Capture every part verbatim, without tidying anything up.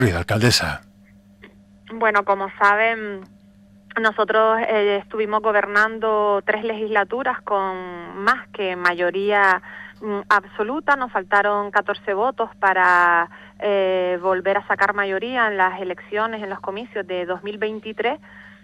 Alcaldesa. Bueno, como saben, nosotros eh, estuvimos gobernando tres legislaturas con más que mayoría mm, absoluta. Nos faltaron catorce votos para eh, volver a sacar mayoría en las elecciones, en los comicios de dos mil veintitrés.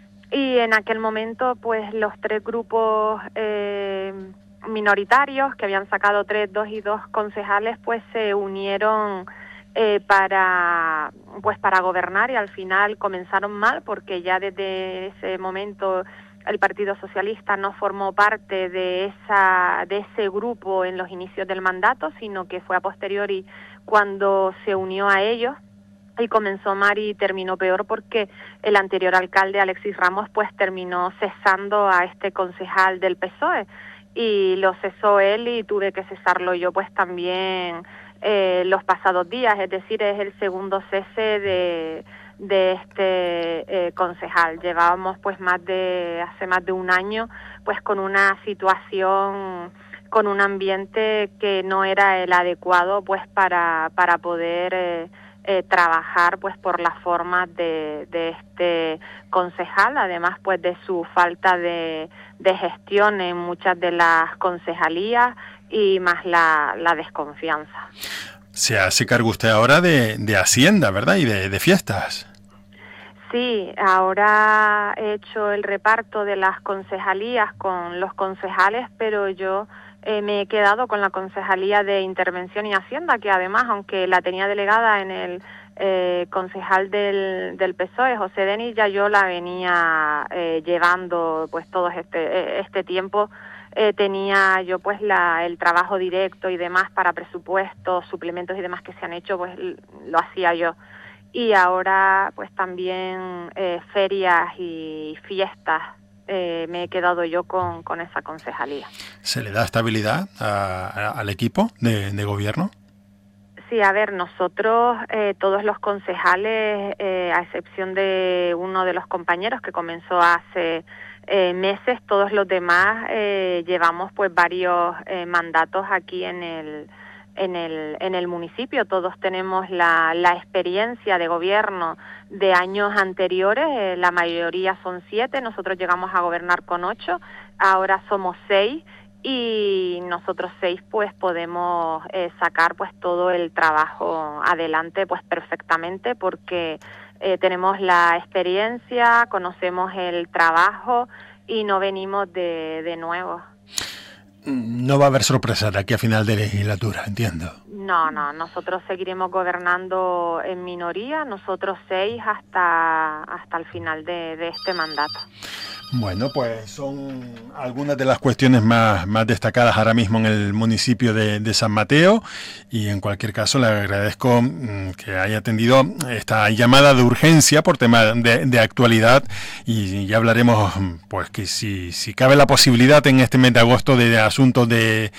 Y en aquel momento, pues los tres grupos eh, minoritarios que habían sacado tres, dos y dos concejales, pues se unieron eh, para, pues para gobernar, y al final comenzaron mal, porque ya desde ese momento el Partido Socialista no formó parte de esa, de ese grupo en los inicios del mandato, sino que fue a posteriori cuando se unió a ellos. Y comenzó mal y terminó peor, porque el anterior alcalde, Alexis Ramos, pues terminó cesando a este concejal del P S O E, y lo cesó él y tuve que cesarlo yo pues también eh, los pasados días. Es decir, es el segundo cese de, de este eh, concejal. Llevábamos pues más de, hace más de un año pues con una situación, con un ambiente que no era el adecuado pues para, para poder... Eh, Eh, trabajar pues por las formas de, de este concejal, además pues de su falta de, de gestión en muchas de las concejalías, y más la, la desconfianza. Se hace cargo usted ahora de, de Hacienda, ¿verdad? Y de, de fiestas. Sí, ahora he hecho el reparto de las concejalías con los concejales, pero yo Eh, me he quedado con la Concejalía de Intervención y Hacienda, que además, aunque la tenía delegada en el eh, concejal del, del P S O E, José Denis, ya yo la venía eh, llevando pues todo este, este tiempo. Eh, tenía yo pues la, el trabajo directo y demás para presupuestos, suplementos y demás que se han hecho, pues lo hacía yo. Y ahora pues también eh, ferias y fiestas. Eh, me he quedado yo con, con esa concejalía. ¿Se le da estabilidad a, a, al equipo de, de gobierno? Sí, a ver, nosotros, eh, todos los concejales, eh, a excepción de uno de los compañeros que comenzó hace eh, meses, todos los demás eh, llevamos pues varios eh, mandatos aquí en el en el en el municipio. Todos tenemos la, la experiencia de gobierno de años anteriores. Eh, la mayoría son siete, nosotros llegamos a gobernar con ocho, ahora somos seis, y nosotros seis pues podemos eh, sacar pues todo el trabajo adelante pues perfectamente, porque eh, tenemos la experiencia, conocemos el trabajo y no venimos de, de nuevo. No va a haber sorpresa de aquí a final de legislatura, entiendo. No, no, nosotros seguiremos gobernando en minoría, nosotros seis hasta hasta el final de, de este mandato. Bueno, pues son algunas de las cuestiones más, más destacadas ahora mismo en el municipio de, de San Mateo, y en cualquier caso le agradezco que haya atendido esta llamada de urgencia por tema de, de actualidad, y ya hablaremos, pues que si, si cabe la posibilidad en este mes de agosto, de asuntos de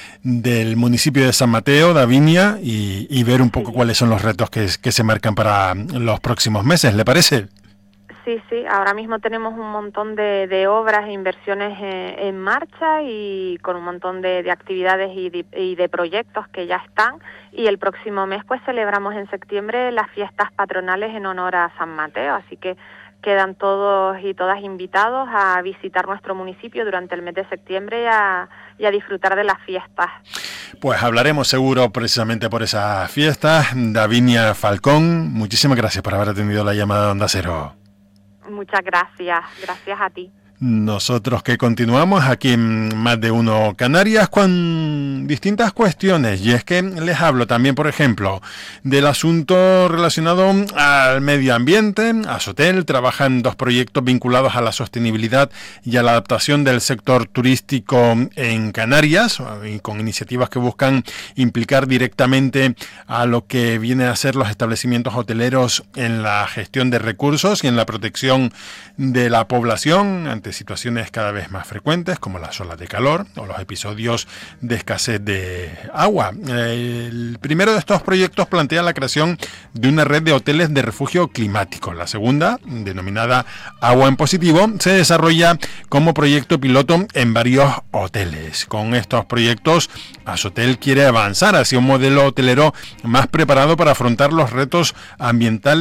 del municipio de San Mateo, Davinia, y, y ver un poco sí. cuáles son los retos que, que se marcan para los próximos meses, ¿le parece? Sí, sí, ahora mismo tenemos un montón de, de obras e inversiones en, en marcha, y con un montón de, de actividades y de, y de proyectos que ya están, y el próximo mes pues celebramos en septiembre las fiestas patronales en honor a San Mateo, así que quedan todos y todas invitados a visitar nuestro municipio durante el mes de septiembre y a, y a disfrutar de las fiestas. Pues hablaremos seguro precisamente por esas fiestas. Davinia Falcón, muchísimas gracias por haber atendido la llamada de Onda Cero. Muchas gracias, gracias a ti. Nosotros que continuamos aquí en Más de Uno Canarias con distintas cuestiones, y es que les hablo también, por ejemplo, del asunto relacionado al medio ambiente. Asotel trabaja en dos proyectos vinculados a la sostenibilidad y a la adaptación del sector turístico en Canarias, y con iniciativas que buscan implicar directamente a lo que viene a ser los establecimientos hoteleros en la gestión de recursos y en la protección de la población ante situaciones cada vez más frecuentes como las olas de calor o los episodios de escasez de agua. El primero de estos proyectos plantea la creación de una red de hoteles de refugio climático. La segunda, denominada Agua en Positivo, se desarrolla como proyecto piloto en varios hoteles. Con estos proyectos, Asotel quiere avanzar hacia un modelo hotelero más preparado para afrontar los retos ambientales